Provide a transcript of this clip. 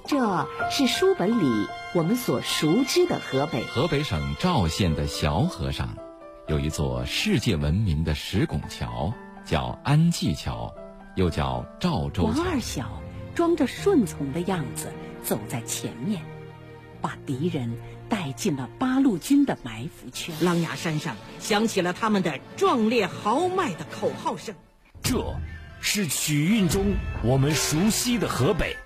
这是书本里我们所熟知的河北。 河北省赵县的小河上，有一座世界闻名的石拱桥，叫安济桥，又叫赵州桥。 王二小装着顺从的样子走在前面，把敌人带进了八路军的埋伏圈。 狼牙山上响起了他们的壮烈豪迈的口号声。 这是曲韵中我们熟悉的河北。